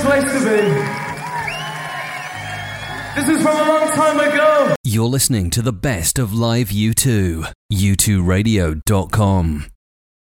place to be. This is from a long time ago. You're listening to the best of live U2. U2Radio.com.